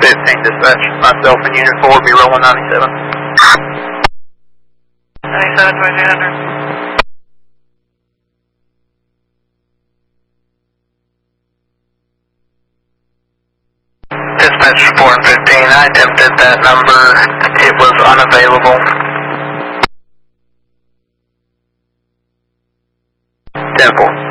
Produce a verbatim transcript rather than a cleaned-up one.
fifteen dispatch. Myself and Unit four, be rolling ninety-seven. ninety-seven, twenty-three hundred. Dispatch four and fifteen, I attempted that number. It was unavailable. ten four.